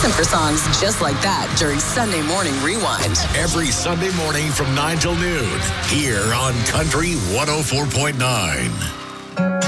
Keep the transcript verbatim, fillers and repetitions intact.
Listen for songs just like that during Sunday Morning Rewind. Every Sunday morning from nine till noon, here on Country one oh four point nine.